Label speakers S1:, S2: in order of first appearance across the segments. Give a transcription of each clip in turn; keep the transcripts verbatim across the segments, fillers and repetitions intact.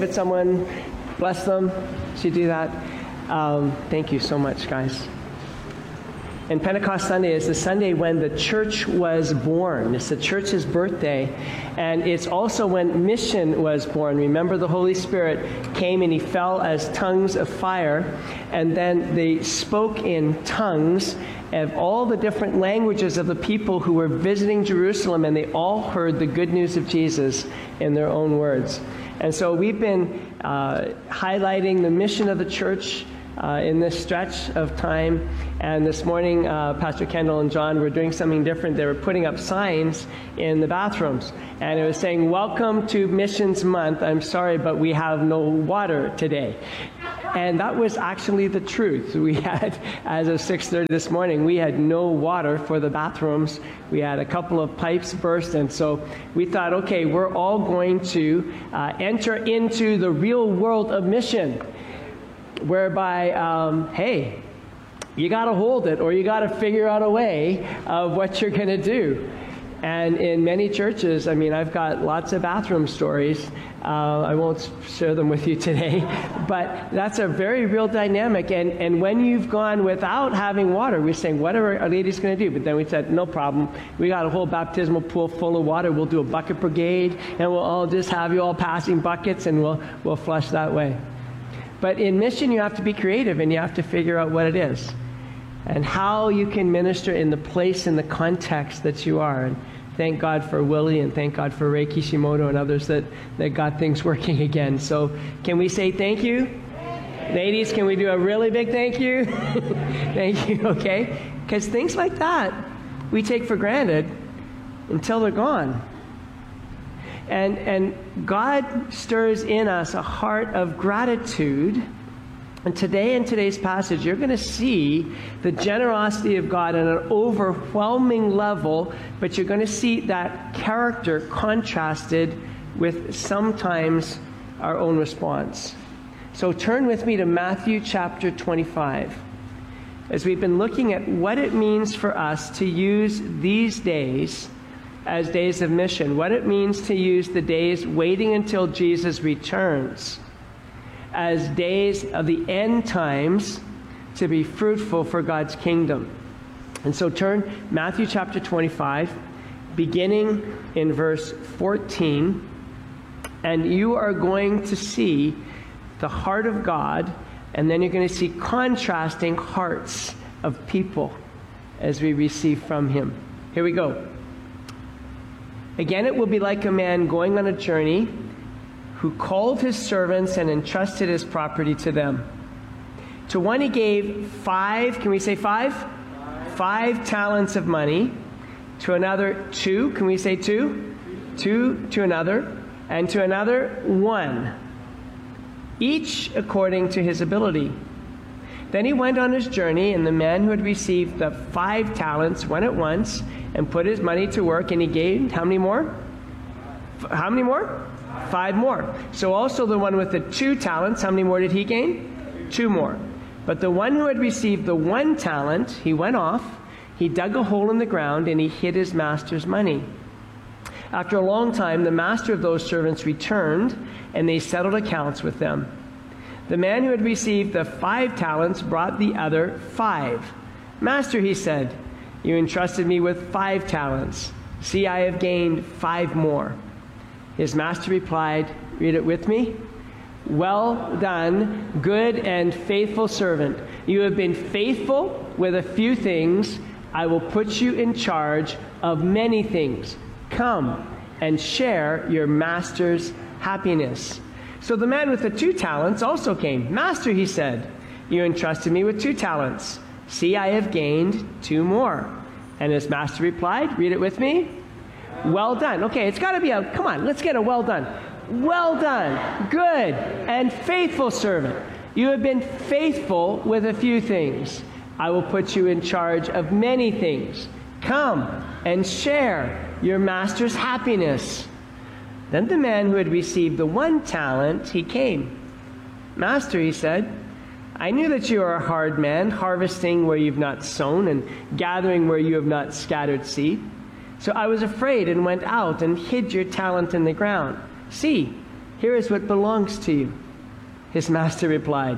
S1: wave at someone, bless them. Should you do that? Um, thank you so much, guys. And Pentecost Sunday is the Sunday when the church was born. It's the church's birthday. And it's also when mission was born. Remember, the Holy Spirit came and he fell as tongues of fire. And then they spoke in tongues of all the different languages of the people who were visiting Jerusalem. And they all heard the good news of Jesus in their own words. And so we've been uh, highlighting the mission of the church Uh, in this stretch of time. And this morning, uh, Pastor Kendall and John were doing something different. They were putting up signs in the bathrooms. And it was saying, welcome to Missions Month. I'm sorry, but we have no water today. And that was actually the truth. We had, as of six thirty this morning, we had no water for the bathrooms. We had a couple of pipes burst. And so we thought, okay, we're all going to uh, enter into the real world of mission, whereby, um, hey, you got to hold it, or you got to figure out a way of what you're going to do. And in many churches, I mean, I've got lots of bathroom stories. Uh, I won't share them with you today, but that's a very real dynamic. And, and when you've gone without having water, we're saying, what are our ladies going to do? But then we said, no problem. We got a whole baptismal pool full of water. We'll do a bucket brigade, and we'll all just have you all passing buckets, and we'll we'll flush that way. But in mission, you have to be creative, and you have to figure out what it is and how you can minister in the place and the context that you are. And thank God for Willie, and thank God for Ray Kishimoto and others that, that got things working again. So can we say thank you? Ladies, can we do a really big thank you? Thank you, okay? Because things like that we take for granted until they're gone. And, and God stirs in us a heart of gratitude. And today, in today's passage, you're going to see the generosity of God on an overwhelming level, but you're going to see that character contrasted with sometimes our own response. So turn with me to Matthew chapter twenty-five, as we've been looking at what it means for us to use these days as days of mission, what it means to use the days waiting until Jesus returns as days of the end times to be fruitful for God's kingdom. And so turn Matthew chapter twenty-five, beginning in verse fourteen, and you are going to see the heart of God, and then you're going to see contrasting hearts of people as we receive from him. Here we go. Again, it will be like a man going on a journey who called his servants and entrusted his property to them. To one he gave five, can we say five? Five, five talents of money. To another, two, can we say two? Two to another. And to another, one. Each according to his ability. Then he went on his journey, and the man who had received the five talents went at once and put his money to work, and he gained how many more? F- how many more? Five more. So also the one with the two talents, how many more did he gain? Two more. But the one who had received the one talent, he went off, he dug a hole in the ground, and he hid his master's money. After a long time, the master of those servants returned, and they settled accounts with them. The man who had received the five talents brought the other five. Master, he said, you entrusted me with five talents. See, I have gained five more. His master replied, read it with me. Well done, good and faithful servant. You have been faithful with a few things. I will put you in charge of many things. Come and share your master's happiness. So the man with the two talents also came. Master, he said, you entrusted me with two talents. See, I have gained two more. And his master replied, read it with me. Well done. Okay, it's got to be a, come on, let's get a well done. Well done, good and faithful servant. You have been faithful with a few things. I will put you in charge of many things. Come and share your master's happiness. Then the man who had received the one talent, he came. Master, he said, I knew that you are a hard man, harvesting where you've not sown and gathering where you have not scattered seed. So I was afraid and went out and hid your talent in the ground. See, here is what belongs to you." His master replied,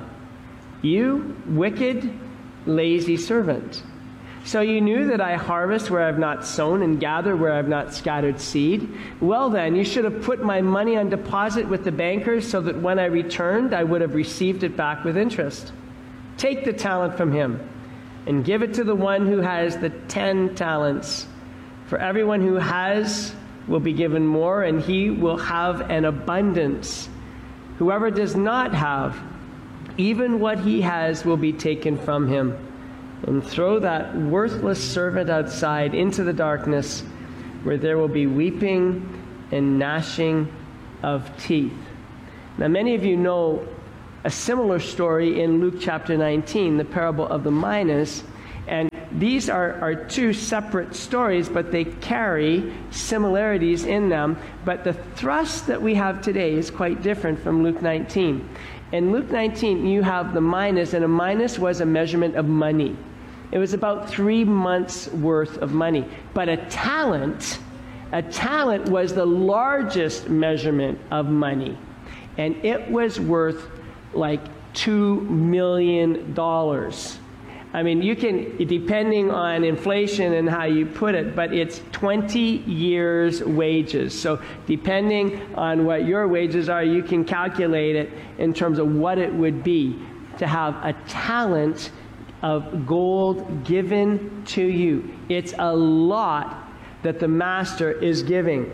S1: "You wicked, lazy servant. So you knew that I harvest where I have not sown and gather where I have not scattered seed? Well then, you should have put my money on deposit with the bankers so that when I returned, I would have received it back with interest. Take the talent from him and give it to the one who has the ten talents. For everyone who has will be given more, and he will have an abundance. Whoever does not have, even what he has will be taken from him. And throw that worthless servant outside into the darkness, where there will be weeping and gnashing of teeth." Now, many of you know a similar story in Luke chapter nineteen, the parable of the minas. And these are, are two separate stories, but they carry similarities in them. But the thrust that we have today is quite different from Luke nineteen. In Luke nineteen, you have the minas, and a minas was a measurement of money. It was about three months' worth of money. But a talent, a talent was the largest measurement of money. And it was worth like two million dollars. I mean, you can, depending on inflation and how you put it, but it's twenty years' wages. So depending on what your wages are, you can calculate it in terms of what it would be to have a talent of gold given to you. It's a lot that the master is giving.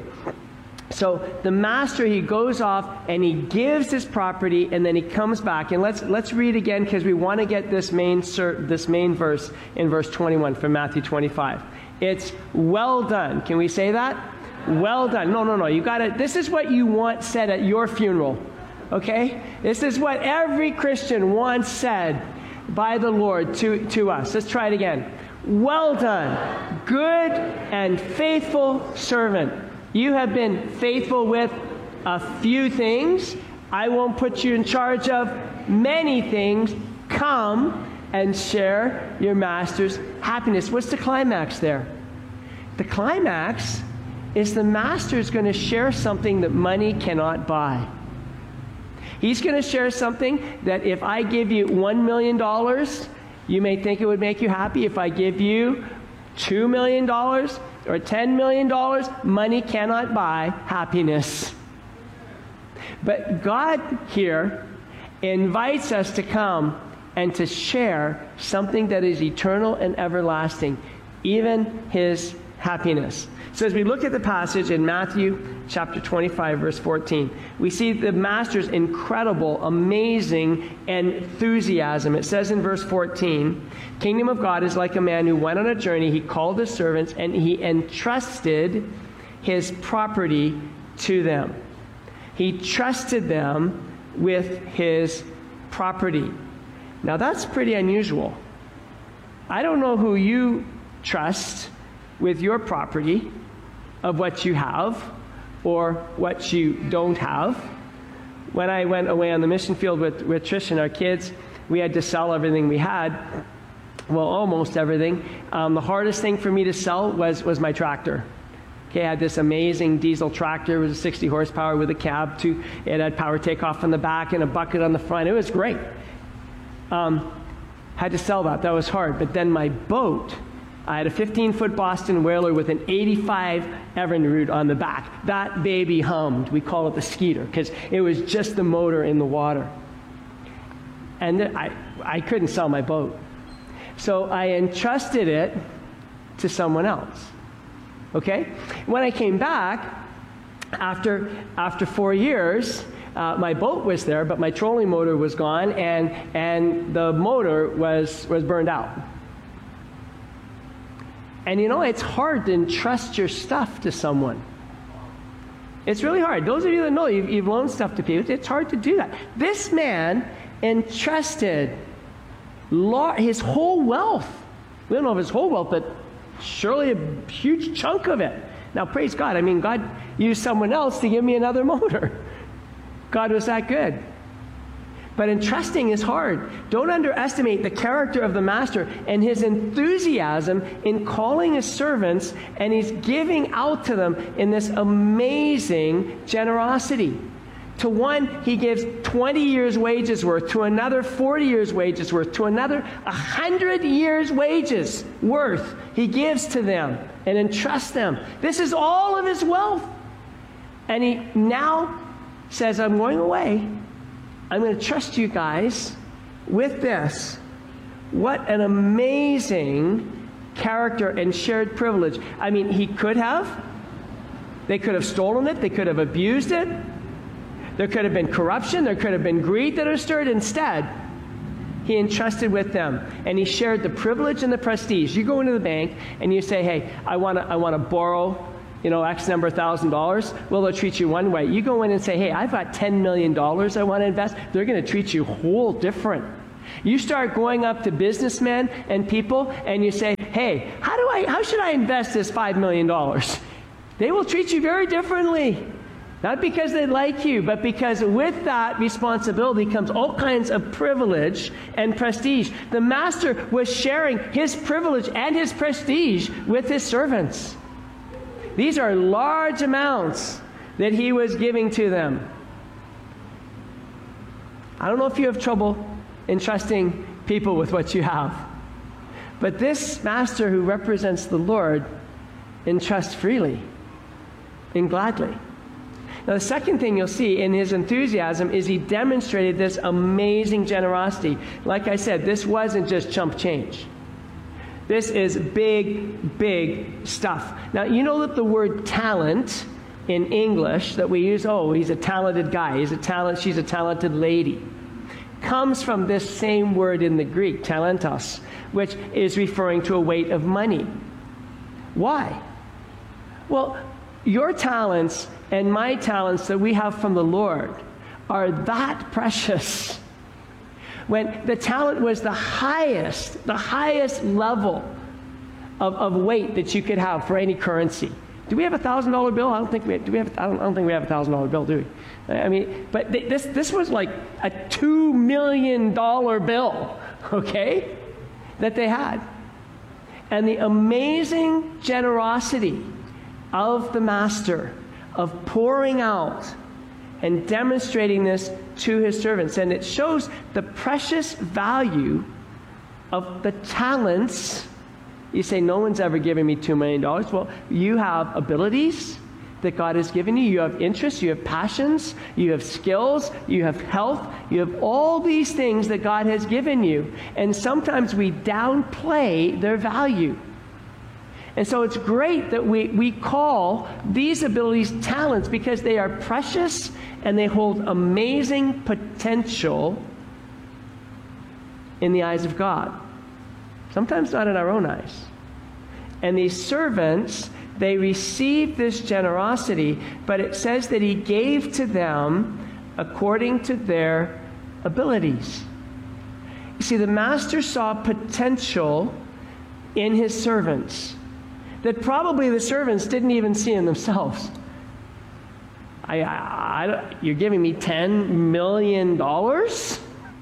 S1: So the master, he goes off and he gives his property, and then he comes back. And let's let's read again, because we want to get this main this main verse in verse twenty-one from Matthew twenty-five. It's well done. Can we say that? Well done. No, no, no. You got to. This is what you want said at your funeral. Okay? This is what every Christian wants said by the Lord to, to us. Let's try it again. Well done, good and faithful servant. You have been faithful with a few things. I won't put you in charge of many things. Come and share your master's happiness. What's the climax there? The climax is the master is going to share something that money cannot buy. He's going to share something that if I give you one million dollars, you may think it would make you happy. If I give you two million dollars or ten million dollars, money cannot buy happiness. But God here invites us to come and to share something that is eternal and everlasting, even his happiness. So as we look at the passage in Matthew chapter twenty-five, verse fourteen, we see the master's incredible, amazing enthusiasm. It says in verse fourteen, "Kingdom of God is like a man who went on a journey. He called his servants and he entrusted his property to them." He trusted them with his property. Now that's pretty unusual. I don't know who you trust with your property, of what you have or what you don't have. When I went away on the mission field with, with Trish and our kids, we had to sell everything we had. Well, almost everything. Um, the hardest thing for me to sell was, was my tractor. Okay, I had this amazing diesel tractor. It was a sixty horsepower with a cab. Too. It had power takeoff on the back and a bucket on the front. It was great. Um, had to sell that. That was hard. But then my boat, I had a fifteen-foot Boston Whaler with an eighty-five Evinrude on the back. That baby hummed. We call it the Skeeter because it was just the motor in the water. And I, I couldn't sell my boat. So I entrusted it to someone else. Okay? When I came back, after, after four years, uh, my boat was there, but my trolling motor was gone, and, and the motor was, was burned out. And you know, it's hard to entrust your stuff to someone. It's really hard. Those of you that know, you've, you've loaned stuff to people, it's hard to do that. This man entrusted his whole wealth. We don't know if his whole wealth, but surely a huge chunk of it. Now, praise God. I mean, God used someone else to give me another motor. God was that good. But entrusting is hard. Don't underestimate the character of the master and his enthusiasm in calling his servants, and he's giving out to them in this amazing generosity. To one, he gives twenty years' wages worth. To another, forty years' wages worth. To another, one hundred years' wages worth he gives to them and entrusts them. This is all of his wealth. And he now says, I'm going away. I'm going to trust you guys with this. What an amazing character and shared privilege. I mean, he could have. They could have stolen it. They could have abused it. There could have been corruption. There could have been greed that was stirred. Instead, he entrusted with them, and he shared the privilege and the prestige. You go into the bank, and you say, hey, I want to I want to borrow, you know, X number of thousand dollars. Well, they'll treat you one way. You go in and say, hey, I've got ten million dollars I want to invest. They're going to treat you whole different. You start going up to businessmen and people, and you say, hey, how do I, how should I invest this five million dollars? They will treat you very differently. Not because they like you, but because with that responsibility comes all kinds of privilege and prestige. The master was sharing his privilege and his prestige with his servants. These are large amounts that he was giving to them. I don't know if you have trouble entrusting people with what you have, but this master who represents the Lord entrusts freely and gladly. Now, the second thing you'll see in his enthusiasm is he demonstrated this amazing generosity. Like I said, this wasn't just chump change. This is big, big stuff. Now, you know that the word talent in English that we use, oh, he's a talented guy, he's a talent, she's a talented lady, comes from this same word in the Greek, talentos, which is referring to a weight of money. Why? Well, your talents and my talents that we have from the Lord are that precious. When the talent was the highest, the highest level of, of weight that you could have for any currency. Do we have a thousand dollar bill? I don't think we do. We have. I don't, I don't think we have a thousand dollar bill, do we? I mean, but th- this this was like a two million dollar bill, okay, that they had, and the amazing generosity of the master of pouring out and demonstrating this to his servants. And it shows the precious value of the talents. You say, no one's ever given me two million dollars. Well, you have abilities that God has given you. You have interests, you have passions, you have skills, you have health, you have all these things that God has given you. And sometimes we downplay their value. And so it's great that we, we call these abilities talents because they are precious and they hold amazing potential in the eyes of God. Sometimes not in our own eyes. And these servants, they received this generosity, but it says that he gave to them according to their abilities. You see, the master saw potential in his servants that probably the servants didn't even see in themselves. I, I, I, you're giving me ten million dollars?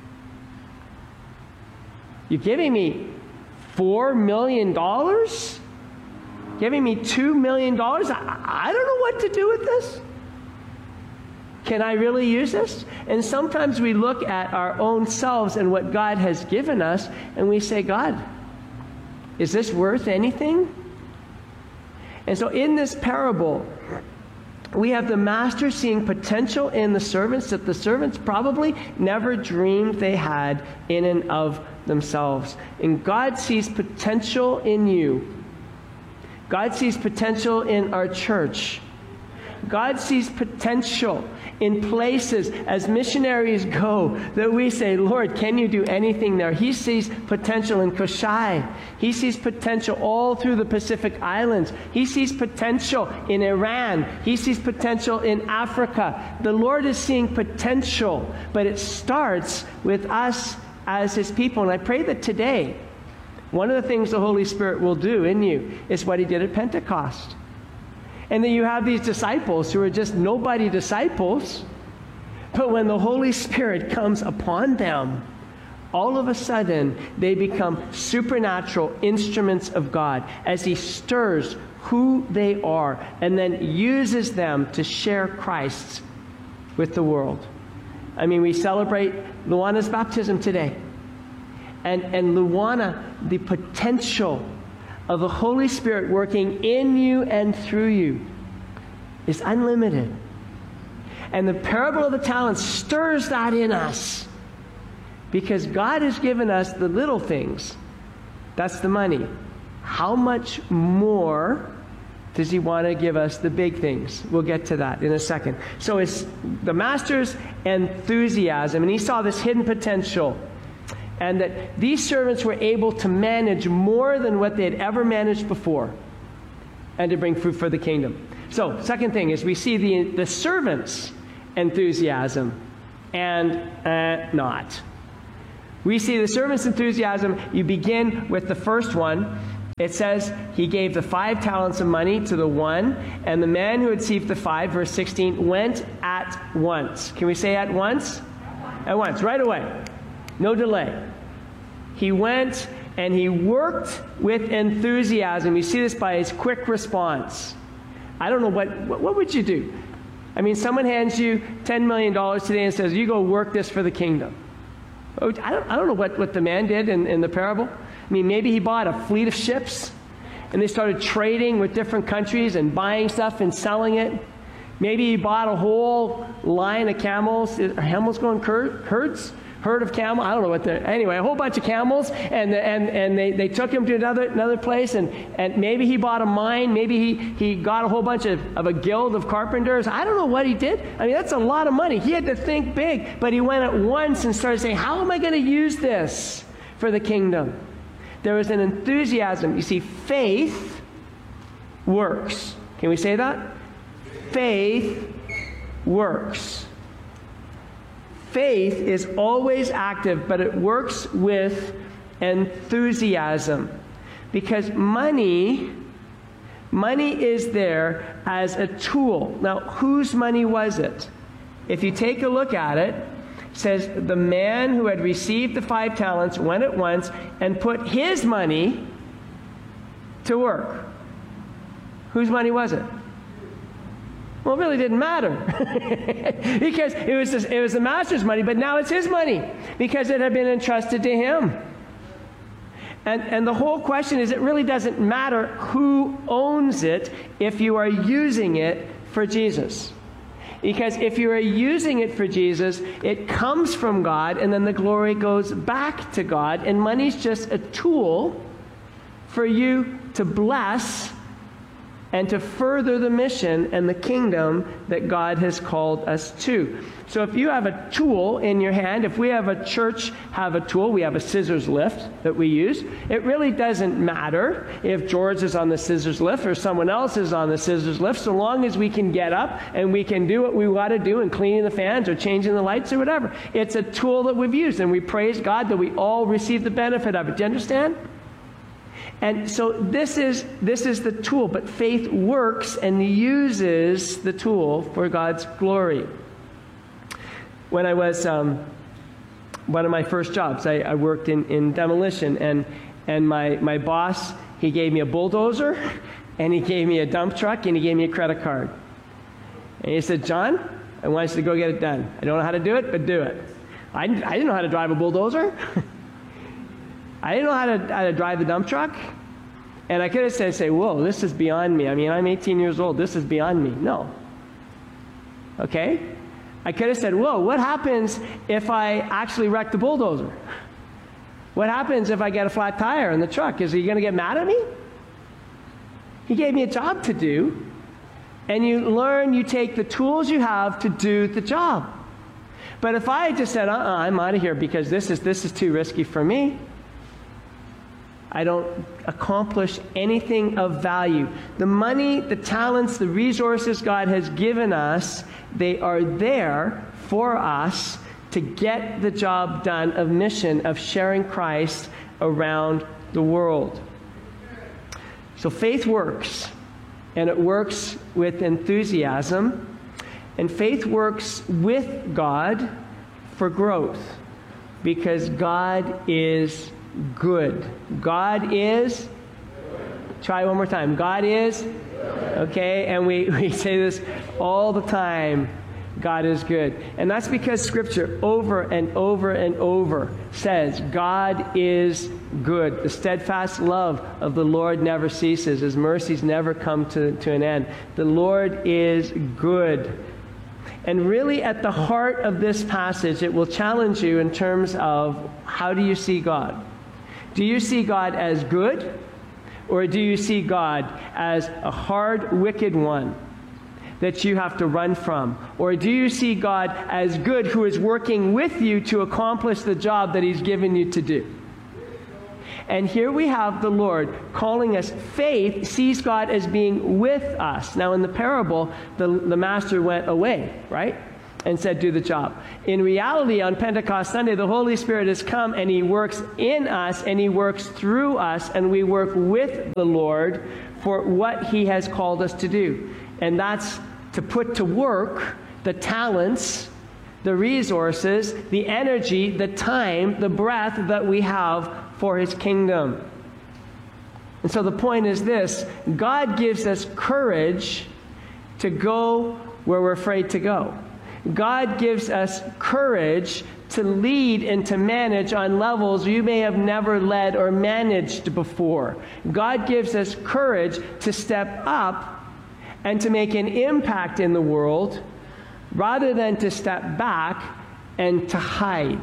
S1: You're giving me four million dollars? Giving me two million dollars? I, I don't know what to do with this. Can I really use this? And sometimes we look at our own selves and what God has given us, and we say, God, is this worth anything? And so in this parable, we have the master seeing potential in the servants that the servants probably never dreamed they had in and of themselves. And God sees potential in you. God sees potential in our church. God sees potential in places as missionaries go that we say, Lord, can you do anything there? He sees potential in Koshai. He sees potential all through the Pacific Islands. He sees potential in Iran. He sees potential in Africa. The Lord is seeing potential, but it starts with us as his people. And I pray that today, one of the things the Holy Spirit will do in you is what he did at Pentecost. And then you have these disciples who are just nobody disciples, but when the Holy Spirit comes upon them, all of a sudden they become supernatural instruments of God as he stirs who they are and then uses them to share Christ with the world. I mean, we celebrate Luana's baptism today. And, and Luana, the potential of the Holy Spirit working in you and through you is unlimited. And the parable of the talents stirs that in us, because God has given us the little things. That's the money. How much more does he want to give us the big things? We'll get to that in a second. So it's the master's enthusiasm, and he saw this hidden potential, and that these servants were able to manage more than what they had ever managed before, and to bring fruit for the kingdom. So, second thing is we see the, the servants' enthusiasm and uh, not. We see the servant's enthusiasm. You begin with the first one. It says he gave the five talents of money to the one, and the man who had received the five, verse sixteen, went at once. Can we say at once? At once, right away. No delay. He went and he worked with enthusiasm. You see this by his quick response. I don't know, what, what, what would you do? I mean, someone hands you ten million dollars today and says, you go work this for the kingdom. I don't, I don't know what, what the man did in, in the parable. I mean, maybe he bought a fleet of ships, and they started trading with different countries and buying stuff and selling it. Maybe he bought a whole line of camels. Are camels going cur- herds? Herd of camel? I don't know what they're... Anyway, a whole bunch of camels, and and and they, they took him to another another place, and, and maybe he bought a mine. Maybe he, he got a whole bunch of, of a guild of carpenters. I don't know what he did. I mean, that's a lot of money. He had to think big, but he went at once and started saying, how am I going to use this for the kingdom? There was an enthusiasm. You see, faith works. Can we say that? Faith works. Faith is always active, but it works with enthusiasm. Because money, money is there as a tool. Now, whose money was it? If you take a look at it, it says the man who had received the five talents went at once and put his money to work. Whose money was it? Well, it really didn't matter because it was, the, it was the master's money, but now it's his money because it had been entrusted to him. And, and the whole question is, it really doesn't matter who owns it if you are using it for Jesus. Because if you are using it for Jesus, it comes from God, and then the glory goes back to God, and money's just a tool for you to bless and to further the mission and the kingdom that God has called us to. So if you have a tool in your hand, if we have a church have a tool, we have a scissors lift that we use, it really doesn't matter if George is on the scissors lift or someone else is on the scissors lift, so long as we can get up and we can do what we got to do in cleaning the fans or changing the lights or whatever. It's a tool that we've used, and we praise God that we all receive the benefit of it. Do you understand? And so this is this is the tool, but faith works and uses the tool for God's glory. When I was um, one of my first jobs, I, I worked in, in demolition, and and my, my boss, he gave me a bulldozer, and he gave me a dump truck, and he gave me a credit card. And he said, John, I want you to go get it done. I don't know how to do it, but do it. I, I didn't know how to drive a bulldozer. I didn't know how to, how to drive the dump truck. And I could have said, say, whoa, this is beyond me. I mean, I'm eighteen years old. This is beyond me. No. Okay? I could have said, whoa, what happens if I actually wreck the bulldozer? What happens if I get a flat tire in the truck? Is he going to get mad at me? He gave me a job to do. And you learn, you take the tools you have to do the job. But if I had just said, uh-uh, I'm out of here because this is this is too risky for me, I don't accomplish anything of value. The money, the talents, the resources God has given us, they are there for us to get the job done of mission, of sharing Christ around the world. So faith works, and it works with enthusiasm, and faith works with God for growth, because God is good. God is, try one more time. God is, okay, and we, we say this all the time. God is good. And that's because Scripture over and over and over says God is good. The steadfast love of the Lord never ceases. His mercies never come to, to an end. The Lord is good. And really at the heart of this passage, it will challenge you in terms of how do you see God? Do you see God as good? Or do you see God as a hard, wicked one that you have to run from? Or do you see God as good who is working with you to accomplish the job that He's given you to do? And here we have the Lord calling us. Faith sees God as being with us. Now in the parable, the, the master went away, right? And said, do the job. In reality, on Pentecost Sunday, the Holy Spirit has come and He works in us and He works through us, and we work with the Lord for what He has called us to do. And that's to put to work the talents, the resources, the energy, the time, the breath that we have for His kingdom. And so the point is this: God gives us courage to go where we're afraid to go. God gives us courage to lead and to manage on levels you may have never led or managed before. God gives us courage to step up and to make an impact in the world rather than to step back and to hide.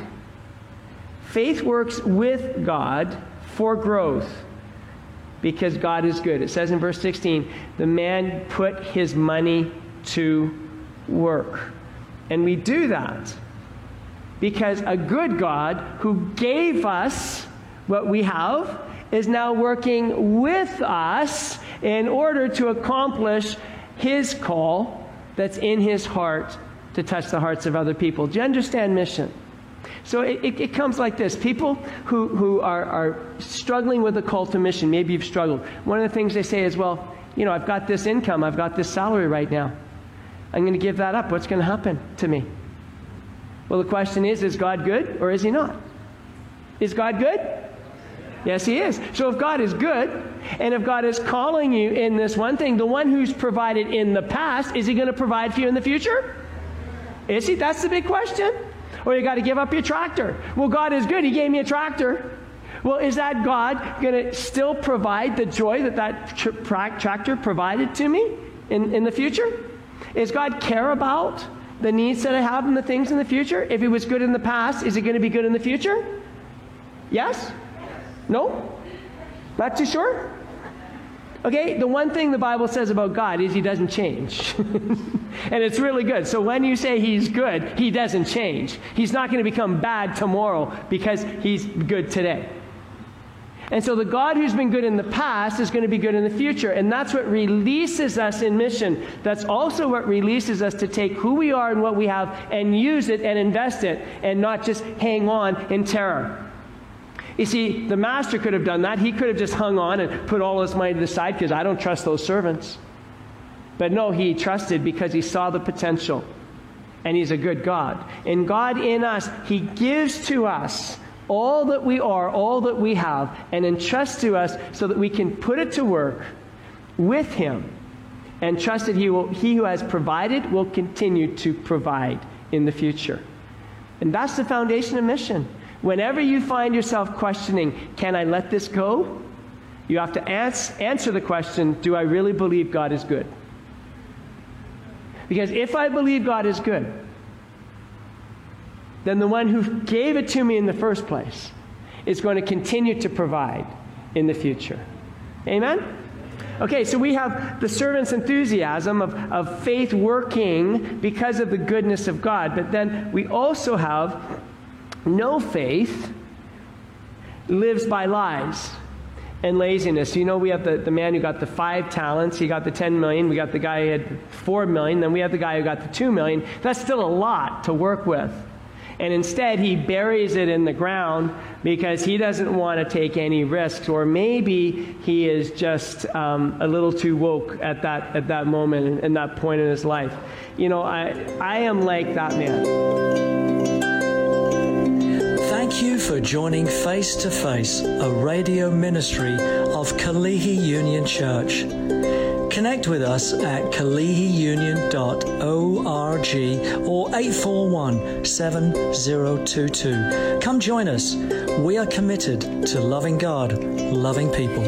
S1: Faith works with God for growth because God is good. It says in verse sixteen, the man put his money to work. And we do that because a good God who gave us what we have is now working with us in order to accomplish His call that's in His heart to touch the hearts of other people. Do you understand mission? So it, it, it comes like this. People who, who are, are struggling with the call to mission, maybe you've struggled. One of the things they say is, well, you know, I've got this income, I've got this salary right now. I'm going to give that up. What's going to happen to me? Well, the question is, is God good or is He not? Is God good? Yes, He is. So if God is good, and if God is calling you in this one thing, the one who's provided in the past, is He going to provide for you in the future? Is He? That's the big question. Or you got to give up your tractor. Well, God is good. He gave me a tractor. Well, is that God going to still provide the joy that that tra- tractor provided to me in, in the future? Does God care about the needs that I have and the things in the future? If He was good in the past, is He going to be good in the future? Yes? No? Not too sure? Okay, the one thing the Bible says about God is He doesn't change. And it's really good. So when you say He's good, He doesn't change. He's not going to become bad tomorrow because He's good today. And so the God who's been good in the past is going to be good in the future. And that's what releases us in mission. That's also what releases us to take who we are and what we have and use it and invest it and not just hang on in terror. You see, the master could have done that. He could have just hung on and put all his money to the side because I don't trust those servants. But no, he trusted because he saw the potential. And He's a good God. And God in us, He gives to us all that we are, all that we have, and entrusts to us so that we can put it to work with Him and trust that He will, He who has provided will continue to provide in the future. And that's the foundation of mission. Whenever you find yourself questioning, can I let this go? You have to ans- answer the question, do I really believe God is good? Because if I believe God is good, then the one who gave it to me in the first place is going to continue to provide in the future. Amen? Okay, so we have the servant's enthusiasm of, of faith working because of the goodness of God. But then we also have no faith lives by lies and laziness. You know, we have the, the man who got the five talents. He got the ten million. We got the guy who had four million. Then we have the guy who got the two million. That's still a lot to work with. And instead, he buries it in the ground because he doesn't want to take any risks. Or maybe he is just um, a little too woke at that at that moment and, and that point in his life. You know, I, I am like that man.
S2: Thank you for joining Face to Face, a radio ministry of Kalihi Union Church. Connect with us at kalihi union dot org or eight four one, seven zero two two. Come join us. We are committed to loving God, loving people.